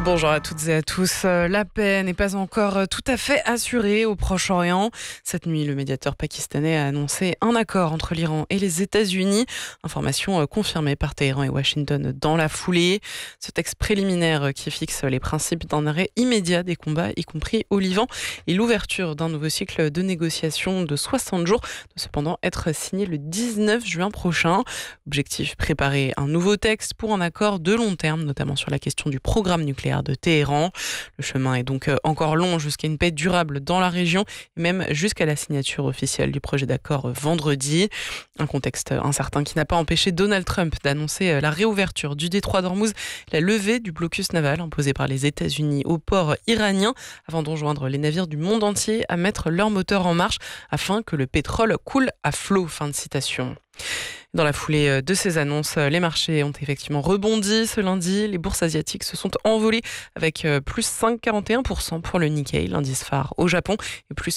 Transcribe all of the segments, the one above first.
Bonjour à toutes et à tous. La paix n'est pas encore tout à fait assurée au Proche-Orient. Cette nuit, le médiateur pakistanais a annoncé un accord entre l'Iran et les États-Unis. Information confirmée par Téhéran et Washington dans la foulée. Ce texte préliminaire qui fixe les principes d'un arrêt immédiat des combats, y compris au Liban, et l'ouverture d'un nouveau cycle de négociations de 60 jours, doit cependant être signé le 19 juin prochain. Objectif, préparer un nouveau texte pour un accord de long terme, notamment sur la question du programme nucléaire de Téhéran. Le chemin est donc encore long jusqu'à une paix durable dans la région et même jusqu'à la signature officielle du projet d'accord vendredi. Un contexte incertain qui n'a pas empêché Donald Trump d'annoncer la réouverture du détroit d'Ormuz, la levée du blocus naval imposé par les États-Unis au port iranien avant d'enjoindre les navires du monde entier à mettre leurs moteurs en marche afin que le pétrole coule à flot. Fin de citation. Dans la foulée de ces annonces, les marchés ont effectivement rebondi ce lundi. Les bourses asiatiques se sont envolées avec plus 5,41% pour le Nikkei, l'indice phare au Japon, et plus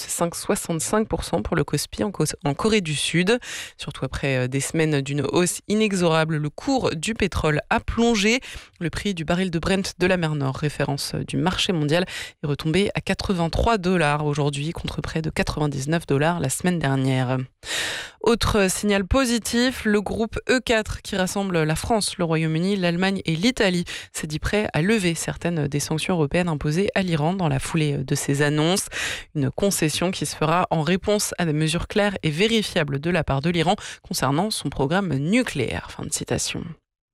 5,65% pour le Kospi en Corée du Sud. Surtout après des semaines d'une hausse inexorable, le cours du pétrole a plongé. Le prix du baril de Brent de la mer Nord, référence du marché mondial, est retombé à $83 aujourd'hui contre près de $99 la semaine dernière. Autre signal positif, le groupe E4 qui rassemble la France, le Royaume-Uni, l'Allemagne et l'Italie s'est dit prêt à lever certaines des sanctions européennes imposées à l'Iran dans la foulée de ces annonces. Une concession qui se fera en réponse à des mesures claires et vérifiables de la part de l'Iran concernant son programme nucléaire. Fin de citation.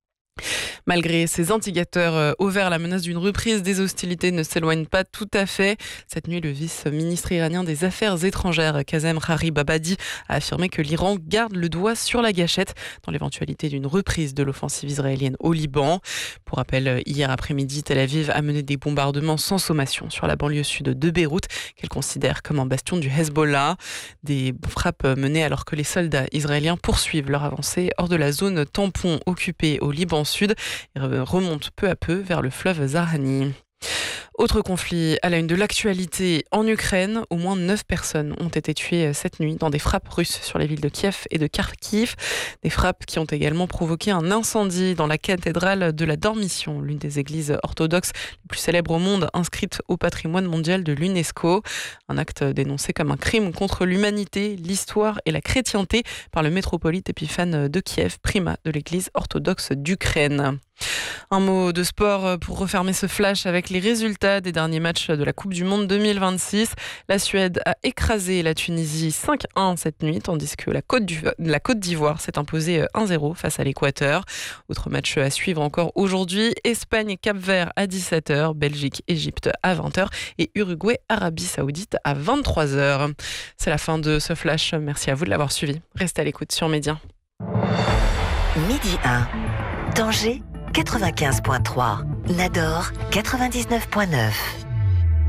Malgré ces indicateurs au vert, la menace d'une reprise des hostilités ne s'éloigne pas tout à fait. Cette nuit, le vice-ministre iranien des Affaires étrangères, Kazem Gharibabadi, a affirmé que l'Iran garde le doigt sur la gâchette dans l'éventualité d'une reprise de l'offensive israélienne au Liban. Pour rappel, hier après-midi, Tel Aviv a mené des bombardements sans sommation sur la banlieue sud de Beyrouth, qu'elle considère comme un bastion du Hezbollah. Des frappes menées alors que les soldats israéliens poursuivent leur avancée hors de la zone tampon occupée au Liban Sud et remonte peu à peu vers le fleuve Zahani. Autre conflit à la une de l'actualité en Ukraine, au moins 9 personnes ont été tuées cette nuit dans des frappes russes sur les villes de Kiev et de Kharkiv. Des frappes qui ont également provoqué un incendie dans la cathédrale de la Dormition, l'une des églises orthodoxes les plus célèbres au monde, inscrite au patrimoine mondial de l'UNESCO. Un acte dénoncé comme un crime contre l'humanité, l'histoire et la chrétienté par le métropolite Épiphane de Kiev, primat de l'église orthodoxe d'Ukraine. Un mot de sport pour refermer ce flash avec les résultats des derniers matchs de la Coupe du Monde 2026. La Suède a écrasé la Tunisie 5-1 cette nuit, tandis que la Côte d'Ivoire s'est imposée 1-0 face à l'Équateur. Autre match à suivre encore aujourd'hui, Espagne et Cap-Vert à 17h, Belgique-Égypte à 20h et Uruguay-Arabie Saoudite à 23h. C'est la fin de ce flash. Merci à vous de l'avoir suivi. Restez à l'écoute sur Média. Midi 1, Tanger 95.3, Nador 99.9.